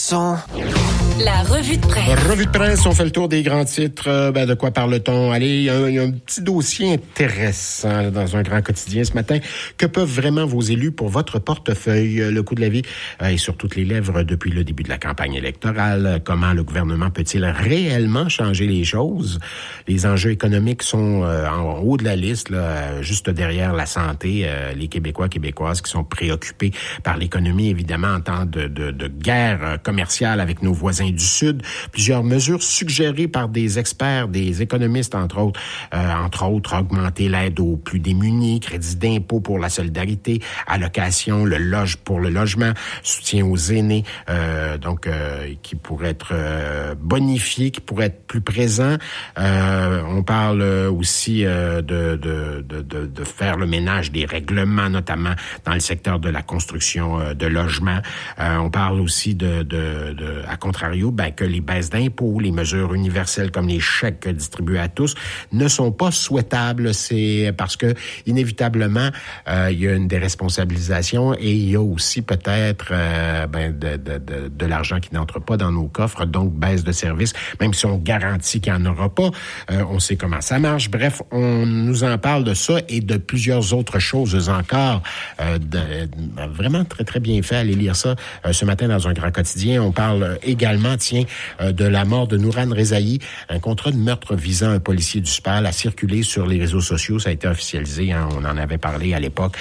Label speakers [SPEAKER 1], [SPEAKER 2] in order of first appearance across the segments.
[SPEAKER 1] son.
[SPEAKER 2] La revue de presse.
[SPEAKER 3] Revue de presse, on fait le tour des grands titres. De quoi parle-t-on? Allez, il y a un petit dossier intéressant dans un grand quotidien ce matin. Que peuvent vraiment vos élus pour votre portefeuille? Le coût de la vie est sur toutes les lèvres depuis le début de la campagne électorale. Comment le gouvernement peut-il réellement changer les choses? Les enjeux économiques sont en haut de la liste, là, juste derrière la santé. Les Québécois, Québécoises qui sont préoccupés par l'économie, évidemment, en temps de guerre commerciale avec nos voisins du Sud. Plusieurs mesures suggérées par des experts, des économistes, entre autres, augmenter l'aide aux plus démunis, crédit d'impôt pour la solidarité, allocation, pour le logement, soutien aux aînés, qui pourrait être bonifié, qui pourrait être plus présent. On parle aussi de faire le ménage des règlements, notamment dans le secteur de la construction de logements. On parle aussi à contrario, que les baisses d'impôts, les mesures universelles comme les chèques distribués à tous ne sont pas souhaitables. C'est parce que, inévitablement, il y a une déresponsabilisation et il y a aussi peut-être de l'argent qui n'entre pas dans nos coffres, donc baisse de services, même si on garantit qu'il n'y en aura pas. On sait comment ça marche. Bref, on nous en parle de ça et de plusieurs autres choses encore. Vraiment très, très bien fait. Allez lire ça ce matin dans un grand quotidien. On parle également de la mort de Nourane Rezaï. Un contrat de meurtre visant un policier du SPAL a circulé sur les réseaux sociaux. Ça a été officialisé. On en avait parlé à l'époque.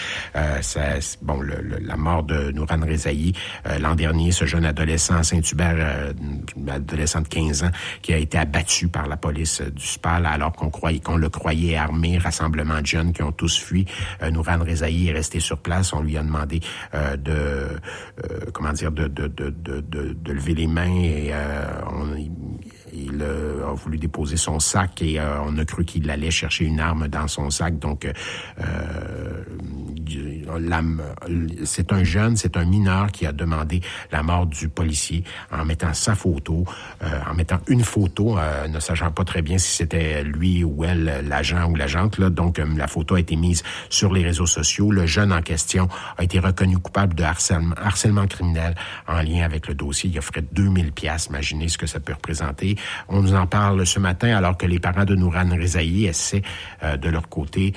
[SPEAKER 3] La mort de Nourane Rezaï l'an dernier, ce jeune adolescent à Saint-Hubert, adolescent de 15 ans, qui a été abattu par la police du SPAL alors qu'on le croyait armé. Rassemblement de jeunes qui ont tous fui. Nourane Rezaï est resté sur place. On lui a demandé de lever les mains et il a voulu déposer son sac et on a cru qu'il allait chercher une arme dans son sac. Donc, c'est un jeune, c'est un mineur qui a demandé la mort du policier en mettant sa photo, en mettant une photo, ne sachant pas très bien si c'était lui ou elle, l'agent ou l'agente. Là. Donc, la photo a été mise sur les réseaux sociaux. Le jeune en question a été reconnu coupable de harcèlement criminel en lien avec le dossier. Il offrait 2000 $. Imaginez ce que ça peut représenter. On nous en parle ce matin alors que les parents de Nourane Rezaï essaient de leur côté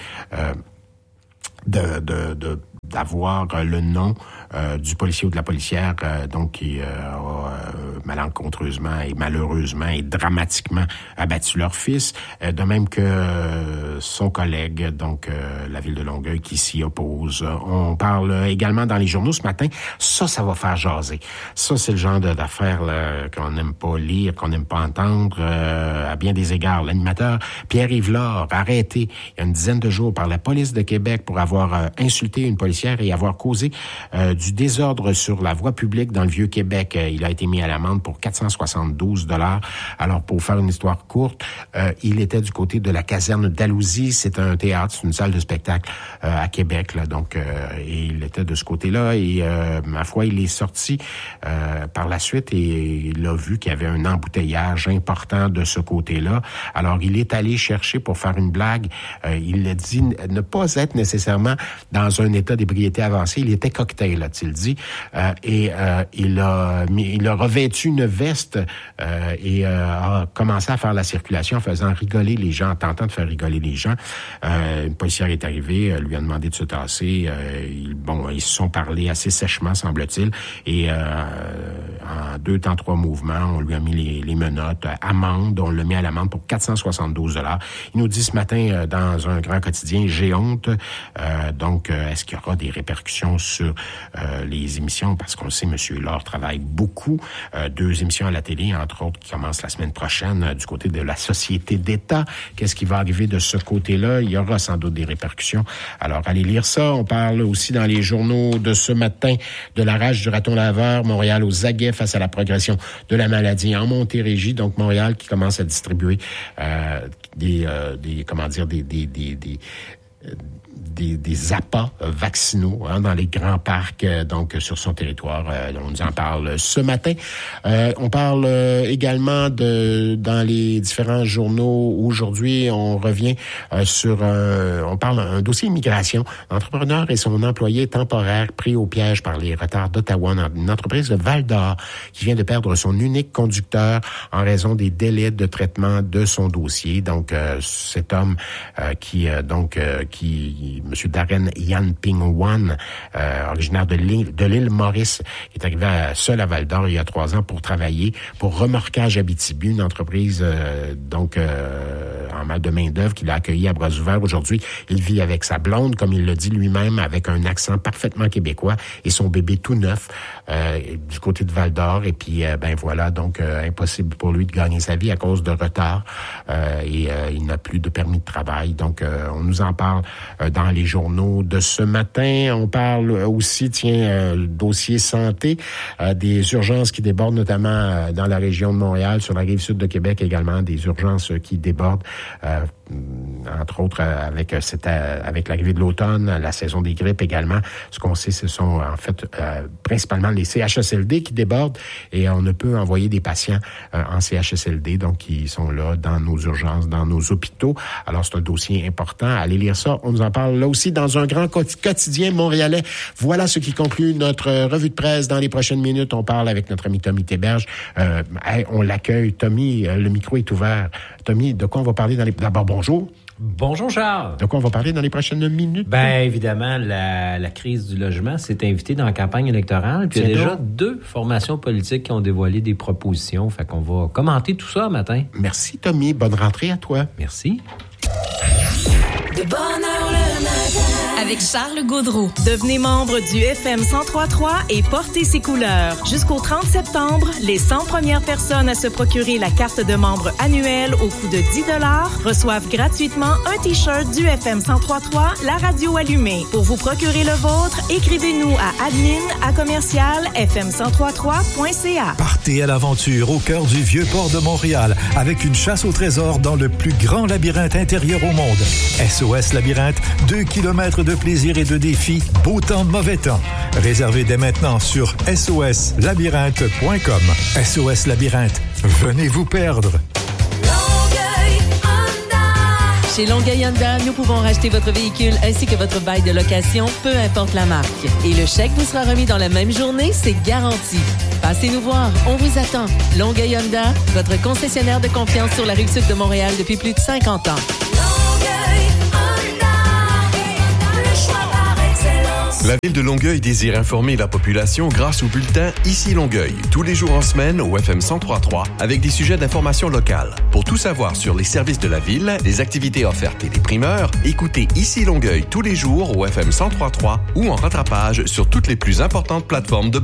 [SPEAKER 3] d'avoir le nom du policier ou de la policière qui a malencontreusement et malheureusement et dramatiquement abattu leur fils, de même que son collègue, la ville de Longueuil, qui s'y oppose. On parle également dans les journaux ce matin, ça va faire jaser. Ça, c'est le genre d'affaires là, qu'on n'aime pas lire, qu'on n'aime pas entendre à bien des égards. L'animateur Pierre-Yves Lard, arrêté il y a une dizaine de jours par la police de Québec pour avoir insulté une policière et avoir causé du désordre sur la voie publique dans le Vieux-Québec. Il a été mis à l'amende pour 472 $. Alors, pour faire une histoire courte, il était du côté de la caserne d'Alousie. C'est un théâtre, c'est une salle de spectacle à Québec. Là, et il était de ce côté-là. Et ma foi, il est sorti par la suite et il a vu qu'il y avait un embouteillage important de ce côté-là. Alors, il est allé chercher pour faire une blague. Il a dit ne pas être nécessairement dans un état d'ébriété avancé. Il était cocktail, a-t-il dit. Il a revêtu une veste et a commencé à faire la circulation en faisant rigoler les gens, en tentant de faire rigoler les gens. Une policière est arrivée, lui a demandé de se tasser. Ils se sont parlé assez sèchement, semble-t-il. Et en 2 temps 3 mouvements, on lui a mis les menottes, amende. On l'a mis à l'amende pour 472 $. Il nous dit ce matin dans un grand quotidien, j'ai honte. Est-ce qu'il y aura des répercussions sur les émissions? Parce qu'on le sait, M. Lard travaille beaucoup. 2 émissions à la télé, entre autres, qui commencent la semaine prochaine du côté de la Société d'État. Qu'est-ce qui va arriver de ce côté-là? Il y aura sans doute des répercussions. Alors, allez lire ça. On parle aussi dans les journaux de ce matin de la rage du raton laveur. Montréal aux aguets face à la progression de la maladie en Montérégie. Donc, Montréal qui commence à des appâts vaccinaux dans les grands parcs, donc sur son territoire. On nous en parle ce matin. On parle également dans les différents journaux. Aujourd'hui, on revient on parle d'un dossier immigration. L'entrepreneur et son employé temporaire pris au piège par les retards d'Ottawa, une entreprise de Val-d'Or qui vient de perdre son unique conducteur en raison des délais de traitement de son dossier. Donc, cet homme Monsieur Darren Yan Ping Wan, originaire de l'île Maurice, qui est arrivé seul à Val-d'Or il y a 3 ans pour travailler pour Remorquage Abitibi, une entreprise en mal de main-d'œuvre qu'il a accueilli à bras ouverts. Aujourd'hui, il vit avec sa blonde, comme il le dit lui-même, avec un accent parfaitement québécois et son bébé tout neuf du côté de Val-d'Or. Et puis, voilà, donc impossible pour lui de gagner sa vie à cause de retard et il n'a plus de permis de travail. Donc, on nous en parle dans les journaux de ce matin. On parle aussi, dossier santé, des urgences qui débordent, notamment dans la région de Montréal, sur la rive sud de Québec également, des urgences qui débordent, entre autres avec l'arrivée de l'automne, la saison des grippes également. Ce qu'on sait, ce sont en fait principalement les CHSLD qui débordent et on ne peut envoyer des patients en CHSLD, donc qui sont là dans nos urgences, dans nos hôpitaux. Alors, c'est un dossier important. Allez lire ça. On nous en parle là aussi dans un grand quotidien montréalais. Voilà ce qui conclut notre revue de presse. Dans les prochaines minutes, on parle avec notre ami Tommy Théberge. On l'accueille. Tommy, le micro est ouvert. Tommy, de quoi on va parler D'abord, bonjour.
[SPEAKER 1] Bonjour Charles.
[SPEAKER 3] De quoi on va parler dans les prochaines minutes?
[SPEAKER 1] Évidemment, la crise du logement s'est invitée dans la campagne électorale. Puis il y a déjà 2 formations politiques qui ont dévoilé des propositions. Fait qu'on va commenter tout ça matin.
[SPEAKER 3] Merci Tommy. Bonne rentrée à toi.
[SPEAKER 1] Merci.
[SPEAKER 2] De bonne heure le matin. Avec Charles Gaudreau.
[SPEAKER 4] Devenez membre du FM 103.3 et portez ses couleurs. Jusqu'au 30 septembre, les 100 premières personnes à se procurer la carte de membre annuelle au coût de 10 $ reçoivent gratuitement un T-shirt du FM 103.3, la radio allumée. Pour vous procurer le vôtre, écrivez-nous à admin@fm1033.ca.
[SPEAKER 5] Partez à l'aventure au cœur du vieux port de Montréal avec une chasse au trésor dans le plus grand labyrinthe intérieur au monde. SOS Labyrinthe, 2 kilomètres de plaisir et de défis, beau temps, mauvais temps. Réservez dès maintenant sur soslabyrinthe.com. SOS Labyrinthe, venez vous perdre.
[SPEAKER 6] Chez Longueuil Honda, nous pouvons racheter votre véhicule ainsi que votre bail de location, peu importe la marque. Et le chèque vous sera remis dans la même journée, c'est garanti. Passez nous voir, on vous attend. Longueuil Honda, votre concessionnaire de confiance sur la rive-sud de Montréal depuis plus de 50 ans.
[SPEAKER 7] La ville de Longueuil désire informer la population grâce au bulletin Ici Longueuil, tous les jours en semaine au FM 103.3 avec des sujets d'information locale. Pour tout savoir sur les services de la ville, les activités offertes et les primeurs, écoutez Ici Longueuil tous les jours au FM 103.3 ou en rattrapage sur toutes les plus importantes plateformes de